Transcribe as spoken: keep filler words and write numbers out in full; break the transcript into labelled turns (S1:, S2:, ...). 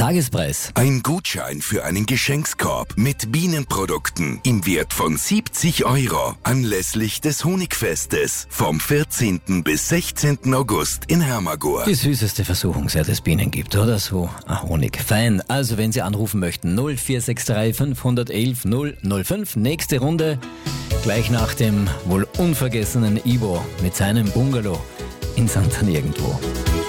S1: Tagespreis.
S2: Ein Gutschein für einen Geschenkskorb mit Bienenprodukten im Wert von siebzig Euro anlässlich des Honigfestes vom vierzehnten bis sechzehnten August in Hermagor.
S1: Die süßeste Versuchung, seit es Bienen gibt, oder so? Ah, Honig. Fein. Also, wenn Sie anrufen möchten, null vier sechs drei fünf eins eins null null fünf. Nächste Runde, gleich nach dem wohl unvergessenen Ivo mit seinem Bungalow in Sankt Nirgendwo.